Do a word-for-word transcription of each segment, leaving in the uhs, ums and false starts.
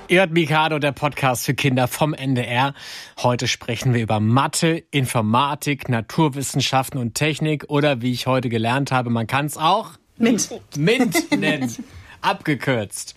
Ihr hört Mikado, der Podcast für Kinder vom N D R. Heute sprechen wir über Mathe, Informatik, Naturwissenschaften und Technik oder wie ich heute gelernt habe, man kann es auch MINT, MINT nennen, abgekürzt.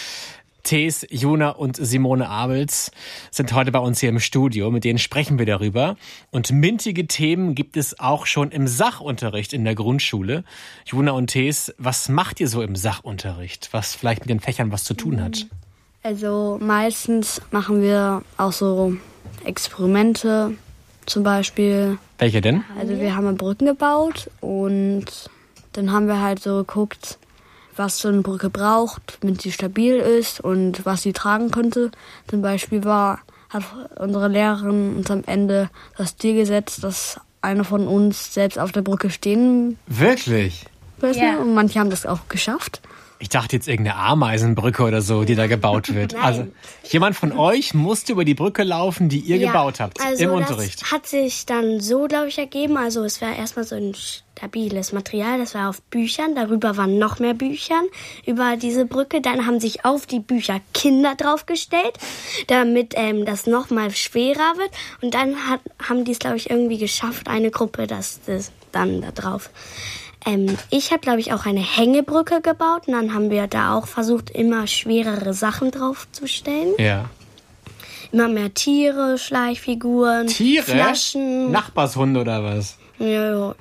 Thees, Juna und Simone Abels sind heute bei uns hier im Studio. Mit denen sprechen wir darüber. Und mintige Themen gibt es auch schon im Sachunterricht in der Grundschule. Juna und Thees, was macht ihr so im Sachunterricht, was vielleicht mit den Fächern was zu tun hat? Also meistens machen wir auch so Experimente zum Beispiel. Welche denn? Also wir haben Brücken gebaut und dann haben wir halt so geguckt, was so eine Brücke braucht, damit sie stabil ist und was sie tragen könnte. Zum Beispiel war, hat unsere Lehrerin uns am Ende das Ziel gesetzt, dass einer von uns selbst auf der Brücke stehen Wirklich? müssen. Ja. Und manche haben das auch geschafft. Ich dachte jetzt irgendeine Ameisenbrücke oder so, die da gebaut wird. Also jemand von euch musste über die Brücke laufen, die ihr Ja, gebaut habt also im das Unterricht. Hat sich dann so, glaube ich, ergeben. Also es war erstmal so ein stabiles Material, das war auf Büchern. Darüber waren noch mehr Büchern über diese Brücke. Dann haben sich auf die Bücher Kinder draufgestellt, damit ähm, das noch mal schwerer wird. Und dann hat, haben die es, glaube ich, irgendwie geschafft, eine Gruppe, das, das dann da drauf. Ähm, ich habe, glaube ich, auch eine Hängebrücke gebaut. Und dann haben wir da auch versucht, immer schwerere Sachen draufzustellen. Ja. Immer mehr Tiere, Schleichfiguren, Tiere? Flaschen. Nachbarshunde oder was? Ja, ja.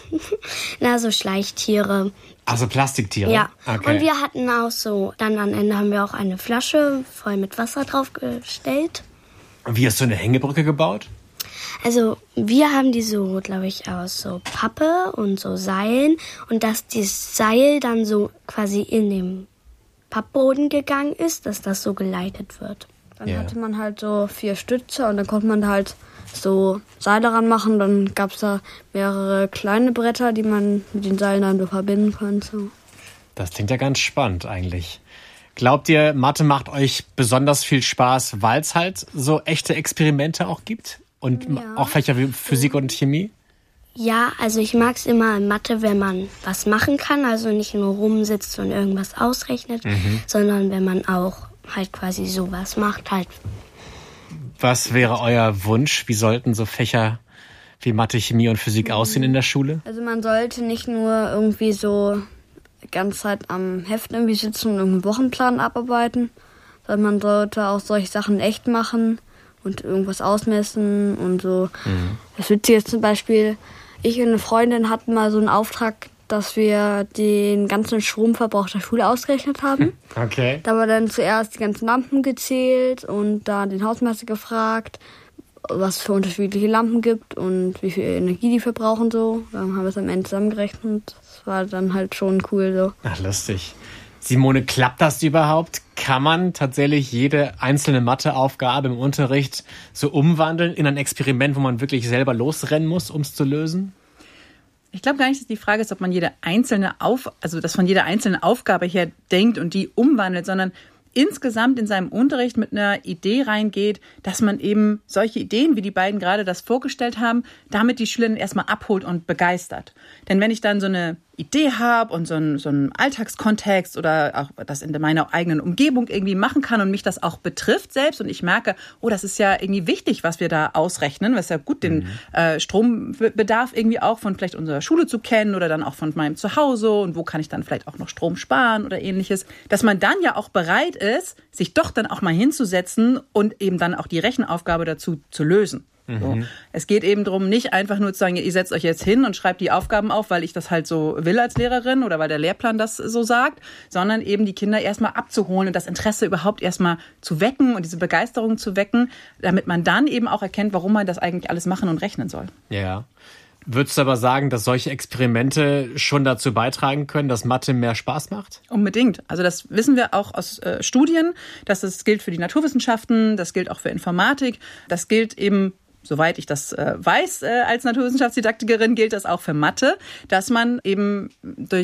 Na, so Schleichtiere. Also Plastiktiere? Ja. Okay. Und wir hatten auch so, dann am Ende haben wir auch eine Flasche voll mit Wasser draufgestellt. Und wie hast du eine Hängebrücke gebaut? Also wir haben die so, glaube ich, aus so Pappe und so Seilen. Und dass das Seil dann so quasi in den Pappboden gegangen ist, dass das so geleitet wird. Dann Ja. hatte man halt so vier Stütze und dann konnte man halt so Seile ranmachen. Dann gab es da mehrere kleine Bretter, die man mit den Seilen dann so verbinden konnte. Das klingt ja ganz spannend eigentlich. Glaubt ihr, Mathe macht euch besonders viel Spaß, weil es halt so echte Experimente auch gibt? Und Ja. auch Fächer wie Physik und Chemie? Ja, also ich mag es immer in Mathe, wenn man was machen kann. Also nicht nur rumsitzt und irgendwas ausrechnet, sondern wenn man auch halt quasi sowas macht. Halt. Was wäre euer Wunsch? Wie sollten so Fächer wie Mathe, Chemie und Physik aussehen in der Schule? Also man sollte nicht nur irgendwie so die ganze Zeit am Heft irgendwie sitzen und irgendeinen Wochenplan abarbeiten, sondern man sollte auch solche Sachen echt machen und irgendwas ausmessen und so. Mhm. Das Witzige ist zum Beispiel, ich und eine Freundin hatten mal so einen Auftrag, dass wir den ganzen Stromverbrauch der Schule ausgerechnet haben. Okay. Da haben wir dann zuerst die ganzen Lampen gezählt und da den Hausmeister gefragt, was es für unterschiedliche Lampen gibt und wie viel Energie die verbrauchen so. Dann haben wir es am Ende zusammengerechnet. Das war dann halt schon cool so. Ach, lustig. Simone, klappt das überhaupt? Kann man tatsächlich jede einzelne Matheaufgabe im Unterricht so umwandeln in ein Experiment, wo man wirklich selber losrennen muss, um es zu lösen? Ich glaube gar nicht, dass die Frage ist, ob man jede einzelne Auf, also dass von jeder einzelnen Aufgabe her denkt und die umwandelt, sondern insgesamt in seinem Unterricht mit einer Idee reingeht, dass man eben solche Ideen, wie die beiden gerade das vorgestellt haben, damit die Schülerinnen erstmal abholt und begeistert. Denn wenn ich dann so eine Idee habe und so einen, so einen Alltagskontext oder auch das in meiner eigenen Umgebung irgendwie machen kann und mich das auch betrifft selbst und ich merke, oh, das ist ja irgendwie wichtig, was wir da ausrechnen, was ja gut, den äh, Strombedarf irgendwie auch von vielleicht unserer Schule zu kennen oder dann auch von meinem Zuhause und wo kann ich dann vielleicht auch noch Strom sparen oder ähnliches, dass man dann ja auch bereit ist, sich doch dann auch mal hinzusetzen und eben dann auch die Rechenaufgabe dazu zu lösen. So. Es geht eben darum, nicht einfach nur zu sagen, ihr setzt euch jetzt hin und schreibt die Aufgaben auf, weil ich das halt so will als Lehrerin oder weil der Lehrplan das so sagt, sondern eben die Kinder erstmal abzuholen und das Interesse überhaupt erstmal zu wecken und diese Begeisterung zu wecken, damit man dann eben auch erkennt, warum man das eigentlich alles machen und rechnen soll. Ja. Würdest du aber sagen, dass solche Experimente schon dazu beitragen können, dass Mathe mehr Spaß macht? Unbedingt. Also das wissen wir auch aus äh, Studien, dass das gilt für die Naturwissenschaften, das gilt auch für Informatik, das gilt eben, soweit ich das äh, weiß, äh, als Naturwissenschaftsdidaktikerin gilt das auch für Mathe, dass man eben durch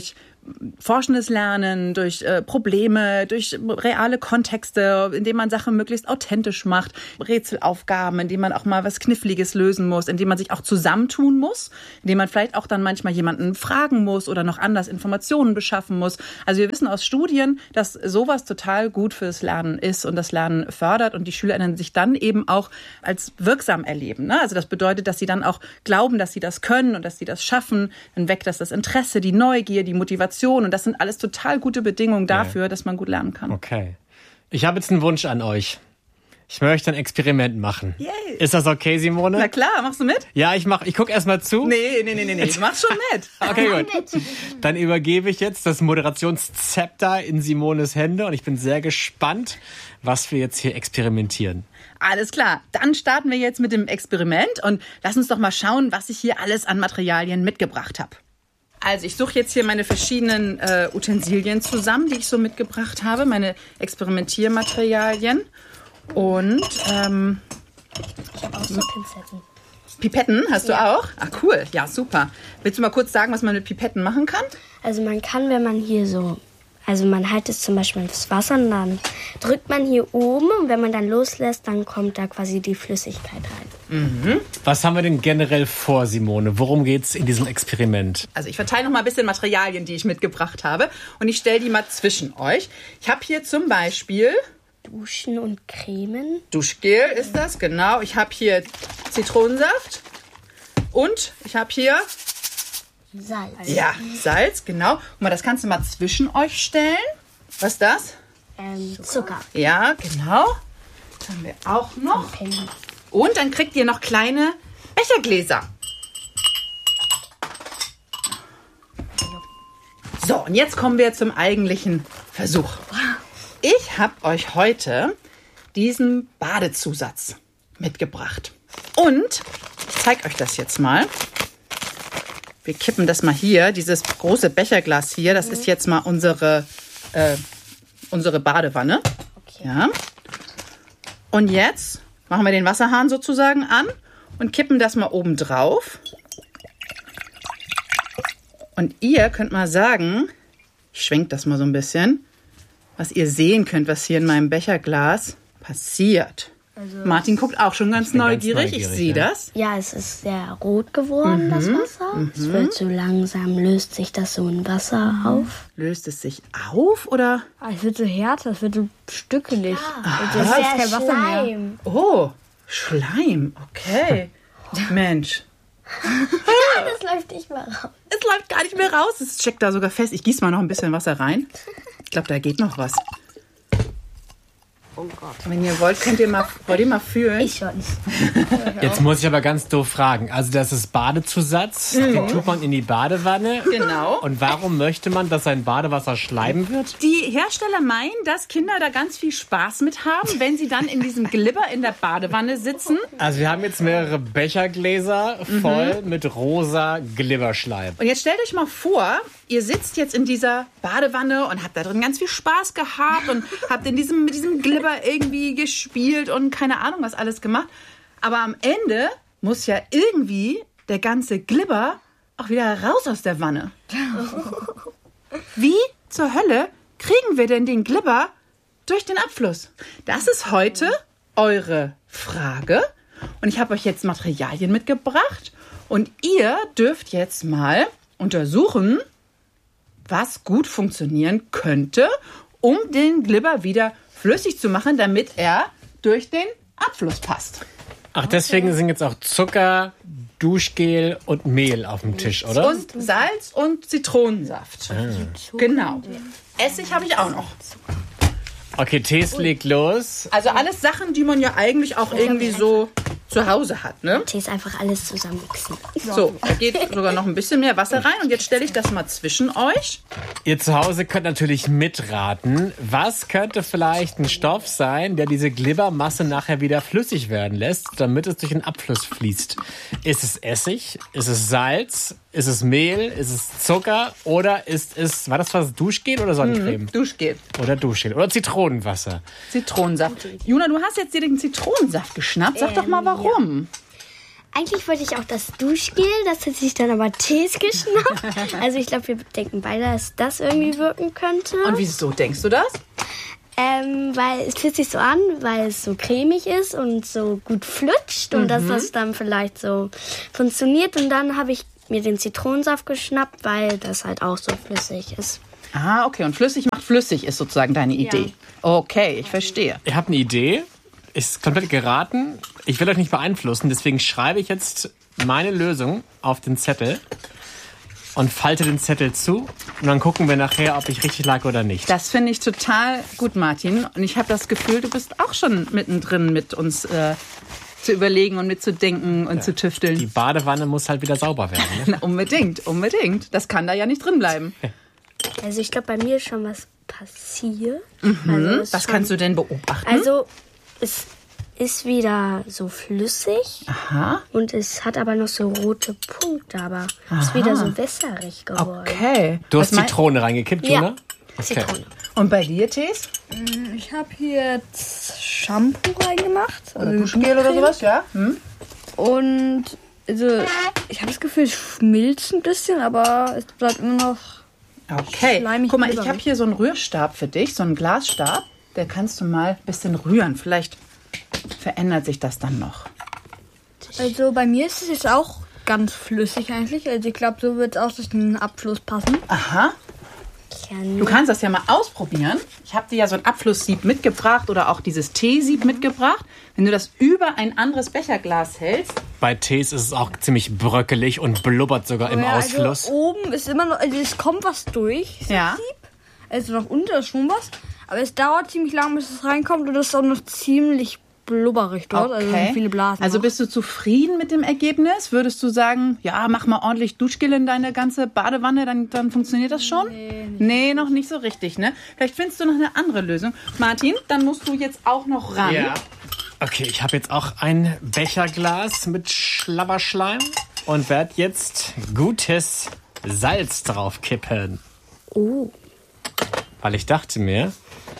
forschendes Lernen, durch äh, Probleme, durch reale Kontexte, indem man Sachen möglichst authentisch macht, Rätselaufgaben, indem man auch mal was Kniffliges lösen muss, indem man sich auch zusammentun muss, indem man vielleicht auch dann manchmal jemanden fragen muss oder noch anders Informationen beschaffen muss. Also wir wissen aus Studien, dass sowas total gut fürs Lernen ist und das Lernen fördert und die SchülerInnen sich dann eben auch als wirksam erleben. Ne? Also das bedeutet, dass sie dann auch glauben, dass sie das können und dass sie das schaffen. Dann weckt das das Interesse, die Neugier, die Motivation und das sind alles total gute Bedingungen dafür, ja. dass man gut lernen kann. Okay. Ich habe jetzt einen Wunsch an euch. Ich möchte ein Experiment machen. Yay. Ist das okay, Simone? Na klar, machst du mit? Ja, ich mach, ich guck erst mal zu. Nee, nee, nee, nee, nee. Du machst schon mit. Okay, gut. Dann übergebe ich jetzt das Moderationszepter in Simones Hände und ich bin sehr gespannt, was wir jetzt hier experimentieren. Alles klar, dann starten wir jetzt mit dem Experiment und lass uns doch mal schauen, was ich hier alles an Materialien mitgebracht habe. Also ich suche jetzt hier meine verschiedenen äh, Utensilien zusammen, die ich so mitgebracht habe, meine Experimentiermaterialien. Und ähm, ich habe auch so Pinzetten. Pipetten hast du ja. auch? Ah, cool. Ja, super. Willst du mal kurz sagen, was man mit Pipetten machen kann? Also man kann, wenn man hier so, also man hält es zum Beispiel ins Wasser und dann drückt man hier oben und wenn man dann loslässt, dann kommt da quasi die Flüssigkeit rein. Mhm. Was haben wir denn generell vor, Simone? Worum geht's in diesem Experiment? Also ich verteile noch mal ein bisschen Materialien, die ich mitgebracht habe und ich stelle die mal zwischen euch. Ich habe hier zum Beispiel Duschen und Cremen. Duschgel ist das, genau. Ich habe hier Zitronensaft und ich habe hier Salz. Ja, Salz, genau. Guck mal, das kannst du mal zwischen euch stellen. Was ist das? Ähm, Zucker. Ja, genau. Das haben wir auch noch. Und dann kriegt ihr noch kleine Bechergläser. So, und jetzt kommen wir zum eigentlichen Versuch. Ich habe euch heute diesen Badezusatz mitgebracht. Und ich zeige euch das jetzt mal. Wir kippen das mal hier, dieses große Becherglas hier. Das ist jetzt mal unsere, äh, unsere Badewanne. Okay. Ja. Und jetzt machen wir den Wasserhahn sozusagen an und kippen das mal oben drauf. Und ihr könnt mal sagen, ich schwenke das mal so ein bisschen, was ihr sehen könnt, was hier in meinem Becherglas passiert. Also Martin guckt auch schon ganz neugierig. ganz neugierig. Ich sehe ja. das. Ja, es ist sehr rot geworden, mhm. das Wasser. Mhm. Es wird so langsam, löst sich das so in Wasser mhm. auf. Löst es sich auf, oder? Ah, es wird so härter, es wird so stückelig. Ja. Also das ist kein Wasser mehr. Oh, Schleim. Okay. Mensch. Das läuft nicht mehr raus. Es läuft gar nicht mehr raus. Es steckt da sogar fest. Ich gieße mal noch ein bisschen Wasser rein. Ich glaube, da geht noch was. Oh Gott. Wenn ihr wollt, könnt ihr mal, wollt ihr mal fühlen. Ich schon. Jetzt muss ich aber ganz doof fragen. Also das ist Badezusatz, mhm. den tut man in die Badewanne. Genau. Und warum möchte man, dass sein Badewasser schleimen wird? Die Hersteller meinen, dass Kinder da ganz viel Spaß mit haben, wenn sie dann in diesem Glibber in der Badewanne sitzen. Also wir haben jetzt mehrere Bechergläser voll mhm. mit rosa Glibberschleim. Und jetzt stellt euch mal vor, ihr sitzt jetzt in dieser Badewanne und habt da drin ganz viel Spaß gehabt und habt in diesem, mit diesem Glibber irgendwie gespielt und keine Ahnung was alles gemacht. Aber am Ende muss ja irgendwie der ganze Glibber auch wieder raus aus der Wanne. Wie zur Hölle kriegen wir denn den Glibber durch den Abfluss? Das ist heute eure Frage. Und ich habe euch jetzt Materialien mitgebracht. Und ihr dürft jetzt mal untersuchen, was gut funktionieren könnte, um den Glibber wieder flüssig zu machen, damit er durch den Abfluss passt. Ach, deswegen sind jetzt auch Zucker, Duschgel und Mehl auf dem Tisch, oder? Und Salz und Zitronensaft. Ah. Genau. Essig habe ich auch noch. Okay, Tees legt los. Also alles Sachen, die man ja eigentlich auch irgendwie so zu Hause hat, ne? Tees einfach alles zusammenmixen. So, da geht sogar noch ein bisschen mehr Wasser rein. Und jetzt stelle ich das mal zwischen euch. Ihr zu Hause könnt natürlich mitraten. Was könnte vielleicht ein Stoff sein, der diese Glibbermasse nachher wieder flüssig werden lässt, damit es durch den Abfluss fließt? Ist es Essig? Ist es Salz? Ist es Mehl? Ist es Zucker? Oder ist es, war das was, Duschgel oder Sonnencreme? Mm, Duschgel. Oder Duschgel. Oder Zitronenwasser. Zitronensaft. Juna, du hast jetzt dir den Zitronensaft geschnappt. Sag ähm, doch mal, warum. Eigentlich wollte ich auch das Duschgel, das hat sich dann aber Tees geschnappt. Also ich glaube, wir denken beide, dass das irgendwie wirken könnte. Und wieso denkst du das? Ähm, weil es fühlt sich so an, weil es so cremig ist und so gut flutscht und mhm. dass das dann vielleicht so funktioniert. Und dann habe ich mir den Zitronensaft geschnappt, weil das halt auch so flüssig ist. Ah, okay. Und flüssig macht flüssig ist sozusagen deine Idee. Ja. Okay, ich verstehe. Ihr habt eine Idee, ist komplett geraten. Ich will euch nicht beeinflussen, deswegen schreibe ich jetzt meine Lösung auf den Zettel und falte den Zettel zu. Und dann gucken wir nachher, ob ich richtig lag oder nicht. Das finde ich total gut, Martin. Und ich habe das Gefühl, du bist auch schon mittendrin mit uns äh, zu überlegen und mitzudenken und ja. zu tüfteln. Die Badewanne muss halt wieder sauber werden. Ne? Na, unbedingt, unbedingt. Das kann da ja nicht drin bleiben. Also ich glaube, bei mir ist schon was passiert. Mhm. Also was schon, kannst du denn beobachten? Also es ist wieder so flüssig. Aha. Und es hat aber noch so rote Punkte, aber es ist wieder so wässerig geworden. Okay. Du hast Zitrone reingekippt, ja. Juna? Okay. Zitrone. Und bei dir, Tees? Ich habe hier jetzt Shampoo reingemacht. Oder Duschgel oder sowas, ja? Hm? Und also, ich habe das Gefühl, es schmilzt ein bisschen, aber es bleibt immer noch okay. schleimig. Guck mal, ich habe hier so einen Rührstab für dich, so einen Glasstab. Der kannst du mal ein bisschen rühren. Vielleicht verändert sich das dann noch. Also bei mir ist es jetzt auch ganz flüssig eigentlich. Also ich glaube, so wird es auch durch den Abfluss passen. Aha. Du kannst das ja mal ausprobieren. Ich habe dir ja so ein Abflusssieb mitgebracht oder auch dieses Teesieb mitgebracht. Wenn du das über ein anderes Becherglas hältst. Bei Tees ist es auch ziemlich bröckelig und blubbert sogar im ja, Ausfluss. Also oben ist immer noch, also es kommt was durch. Ja. Sieb. Also nach unten ist schon was. Aber es dauert ziemlich lang, bis es reinkommt und es ist auch noch ziemlich blubberig dort, okay. also viele Blasen. Also noch. Bist du zufrieden mit dem Ergebnis? Würdest du sagen, ja, mach mal ordentlich Duschgel in deine ganze Badewanne, dann, dann funktioniert das schon? Nee, nicht nee, noch nicht so richtig, ne? Vielleicht findest du noch eine andere Lösung. Martin, dann musst du jetzt auch noch ran. Ja. Okay, ich habe jetzt auch ein Becherglas mit Schlabberschleim und werde jetzt gutes Salz drauf kippen. Oh. Weil ich dachte mir,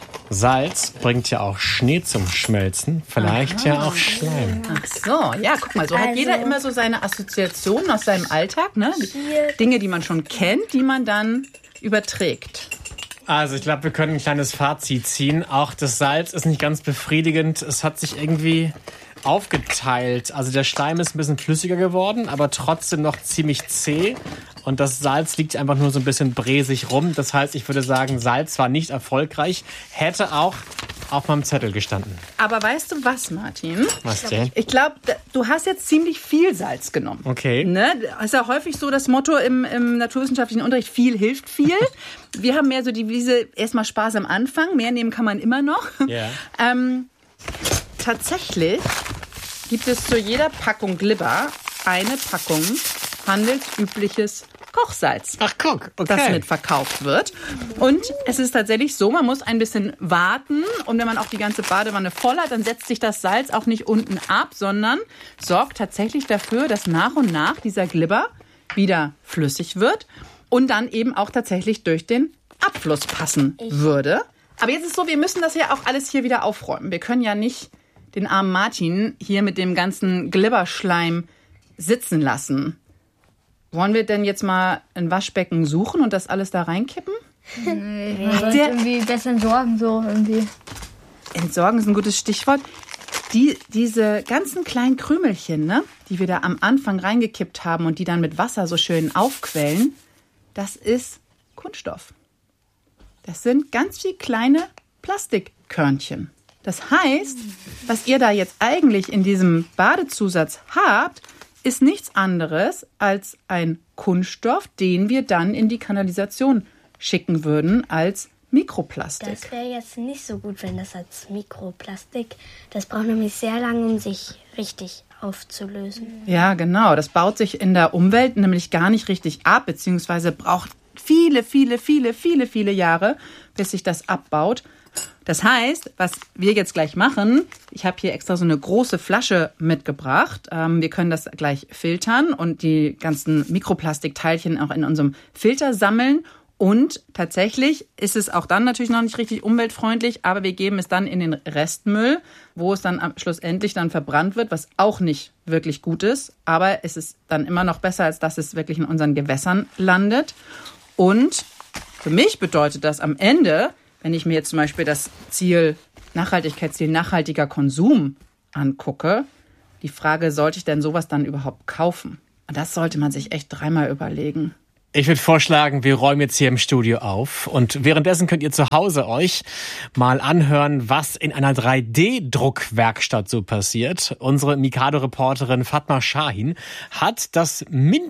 Salz bringt ja auch Schnee zum Schmelzen, vielleicht Aha. ja auch Schleim. Ach so, ja, guck mal, so also, hat jeder immer so seine Assoziationen aus seinem Alltag, ne? Dinge, die man schon kennt, die man dann überträgt. Also ich glaube, wir können ein kleines Fazit ziehen. Auch das Salz ist nicht ganz befriedigend. Es hat sich irgendwie aufgeteilt. Also der Schleim ist ein bisschen flüssiger geworden, aber trotzdem noch ziemlich zäh. Und das Salz liegt einfach nur so ein bisschen bräsig rum. Das heißt, ich würde sagen, Salz war nicht erfolgreich. Hätte auch auf meinem Zettel gestanden. Aber weißt du was, Martin? Was denn? Ich glaube, du hast jetzt ziemlich viel Salz genommen. Okay. Ne? Das ist ja häufig so das Motto im, im naturwissenschaftlichen Unterricht, viel hilft viel. Wir haben mehr so die Devise, erstmal Spaß am Anfang, mehr nehmen kann man immer noch. Ja. Ähm, tatsächlich gibt es zu jeder Packung Glibber eine Packung handelsübliches Kochsalz. Ach, guck, okay. Das mitverkauft wird. Und es ist tatsächlich so, man muss ein bisschen warten. Und wenn man auch die ganze Badewanne voll hat, dann setzt sich das Salz auch nicht unten ab, sondern sorgt tatsächlich dafür, dass nach und nach dieser Glibber wieder flüssig wird und dann eben auch tatsächlich durch den Abfluss passen würde. Aber jetzt ist es so, wir müssen das ja auch alles hier wieder aufräumen. Wir können ja nicht den armen Martin hier mit dem ganzen Glibberschleim sitzen lassen. Wollen wir denn jetzt mal ein Waschbecken suchen und das alles da reinkippen? Nee, man sollte irgendwie besser entsorgen, so irgendwie. Entsorgen ist ein gutes Stichwort. Die, diese ganzen kleinen Krümelchen, ne, die wir da am Anfang reingekippt haben und die dann mit Wasser so schön aufquellen, das ist Kunststoff. Das sind ganz viele kleine Plastikkörnchen. Das heißt, was ihr da jetzt eigentlich in diesem Badezusatz habt, ist nichts anderes als ein Kunststoff, den wir dann in die Kanalisation schicken würden als Mikroplastik. Das wäre jetzt nicht so gut, wenn das als Mikroplastik, das braucht nämlich sehr lange, um sich richtig aufzulösen. Ja, genau. Das baut sich in der Umwelt nämlich gar nicht richtig ab, beziehungsweise braucht viele, viele, viele, viele, viele Jahre, bis sich das abbaut. Das heißt, was wir jetzt gleich machen, ich habe hier extra so eine große Flasche mitgebracht. Ähm, wir können das gleich filtern und die ganzen Mikroplastikteilchen auch in unserem Filter sammeln Und tatsächlich ist es auch dann natürlich noch nicht richtig umweltfreundlich, aber wir geben es dann in den Restmüll, wo es dann schlussendlich dann verbrannt wird, was auch nicht wirklich gut ist. Aber es ist dann immer noch besser, als dass es wirklich in unseren Gewässern landet. Und für mich bedeutet das am Ende, wenn ich mir jetzt zum Beispiel das Ziel, Nachhaltigkeitsziel nachhaltiger Konsum angucke, die Frage, sollte ich denn sowas dann überhaupt kaufen? Und das sollte man sich echt dreimal überlegen. Ich würde vorschlagen, wir räumen jetzt hier im Studio auf und währenddessen könnt ihr zu Hause euch mal anhören, was in einer drei D Druckwerkstatt so passiert. Unsere Mikado-Reporterin Fatma Shahin hat das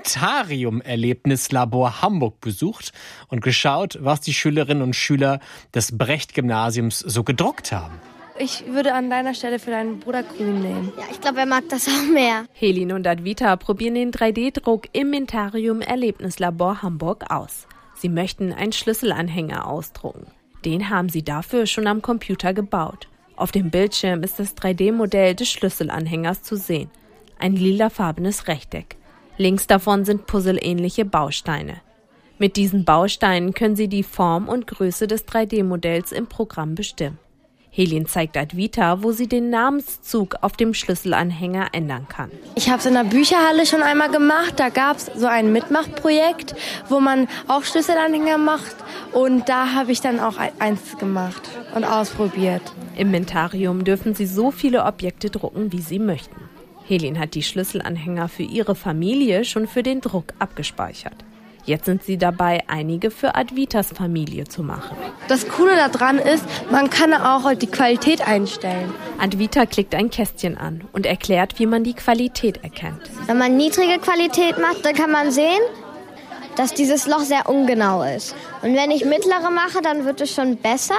Mintarium-Erlebnislabor Hamburg besucht und geschaut, was die Schülerinnen und Schüler des Brecht-Gymnasiums so gedruckt haben. Ich würde an deiner Stelle für deinen Bruder grün nehmen. Ja, ich glaube, er mag das auch mehr. Helin und Advita probieren den drei D Druck im Mintarium-Erlebnislabor Hamburg aus. Sie möchten einen Schlüsselanhänger ausdrucken. Den haben sie dafür schon am Computer gebaut. Auf dem Bildschirm ist das drei D Modell des Schlüsselanhängers zu sehen. Ein lilafarbenes Rechteck. Links davon sind puzzelähnliche Bausteine. Mit diesen Bausteinen können sie die Form und Größe des drei D Modells im Programm bestimmen. Helin zeigt Advita, wo sie den Namenszug auf dem Schlüsselanhänger ändern kann. Ich habe es in der Bücherhalle schon einmal gemacht. Da gab es so ein Mitmachprojekt, wo man auch Schlüsselanhänger macht. Und da habe ich dann auch eins gemacht und ausprobiert. Im Mintarium dürfen sie so viele Objekte drucken, wie sie möchten. Helin hat die Schlüsselanhänger für ihre Familie schon für den Druck abgespeichert. Jetzt sind sie dabei, einige für Advitas Familie zu machen. Das Coole daran ist, man kann auch die Qualität einstellen. Advita klickt ein Kästchen an und erklärt, wie man die Qualität erkennt. Wenn man niedrige Qualität macht, dann kann man sehen, dass dieses Loch sehr ungenau ist. Und wenn ich mittlere mache, dann wird es schon besser.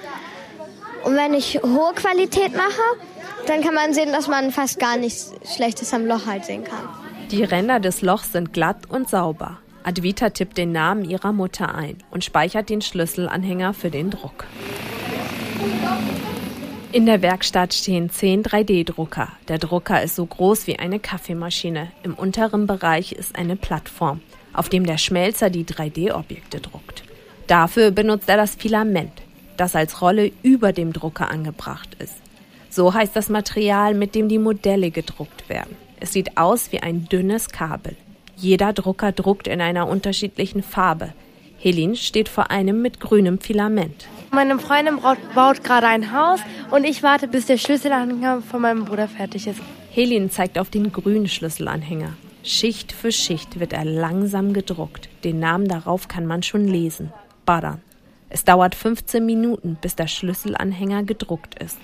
Und wenn ich hohe Qualität mache, dann kann man sehen, dass man fast gar nichts Schlechtes am Loch halt sehen kann. Die Ränder des Lochs sind glatt und sauber. Advita tippt den Namen ihrer Mutter ein und speichert den Schlüsselanhänger für den Druck. In der Werkstatt stehen zehn drei D Drucker. Der Drucker ist so groß wie eine Kaffeemaschine. Im unteren Bereich ist eine Plattform, auf dem der Schmelzer die drei D Objekte druckt. Dafür benutzt er das Filament, das als Rolle über dem Drucker angebracht ist. So heißt das Material, mit dem die Modelle gedruckt werden. Es sieht aus wie ein dünnes Kabel. Jeder Drucker druckt in einer unterschiedlichen Farbe. Helin steht vor einem mit grünem Filament. Meine Freundin baut gerade ein Haus und ich warte, bis der Schlüsselanhänger von meinem Bruder fertig ist. Helin zeigt auf den grünen Schlüsselanhänger. Schicht für Schicht wird er langsam gedruckt. Den Namen darauf kann man schon lesen. Baran. Es dauert fünfzehn Minuten, bis der Schlüsselanhänger gedruckt ist.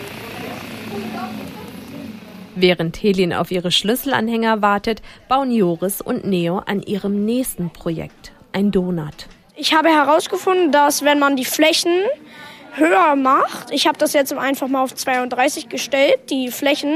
Während Helin auf ihre Schlüsselanhänger wartet, bauen Joris und Neo an ihrem nächsten Projekt, ein Donut. Ich habe herausgefunden, dass wenn man die Flächen höher macht, ich habe das jetzt einfach mal auf zweiunddreißig gestellt, die Flächen,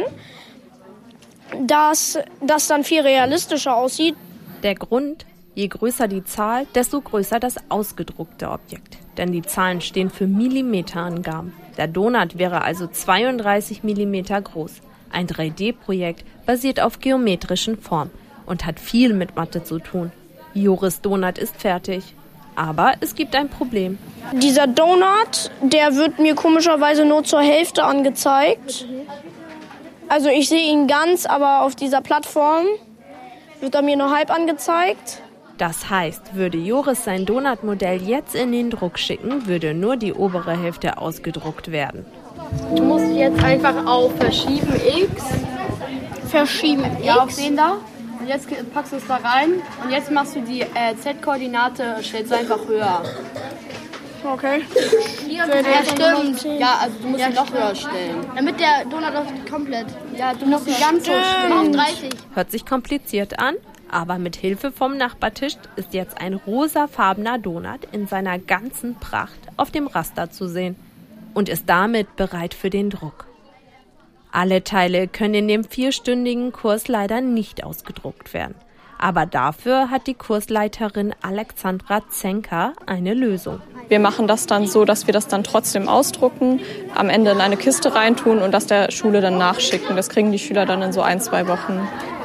dass das dann viel realistischer aussieht. Der Grund, je größer die Zahl, desto größer das ausgedruckte Objekt. Denn die Zahlen stehen für Millimeterangaben. Der Donut wäre also zweiunddreißig Millimeter groß. Ein drei D Projekt basiert auf geometrischen Formen und hat viel mit Mathe zu tun. Joris Donut ist fertig. Aber es gibt ein Problem. Dieser Donut, der wird mir komischerweise nur zur Hälfte angezeigt. Also ich sehe ihn ganz, aber auf dieser Plattform wird er mir nur halb angezeigt. Das heißt, würde Joris sein Donut-Modell jetzt in den Druck schicken, würde nur die obere Hälfte ausgedruckt werden. Du musst jetzt einfach auf Verschieben X. Verschieben X? Ja, auf den da. Und jetzt packst du es da rein. Und jetzt machst du die äh, Z-Koordinate, stellst du einfach höher. Okay. Ja, stimmt. Ja, also du musst ja, ihn noch höher stellen. Damit der Donut auch komplett. Ja, du musst ihn ganz hoch stellen. Auf dreißig. Hört sich kompliziert an, aber mit Hilfe vom Nachbartisch ist jetzt ein rosafarbener Donut in seiner ganzen Pracht auf dem Raster zu sehen und ist damit bereit für den Druck. Alle Teile können in dem vierstündigen Kurs leider nicht ausgedruckt werden. Aber dafür hat die Kursleiterin Alexandra Zenker eine Lösung. Wir machen das dann so, dass wir das dann trotzdem ausdrucken, am Ende in eine Kiste reintun und das der Schule dann nachschicken. Das kriegen die Schüler dann in so ein, zwei Wochen.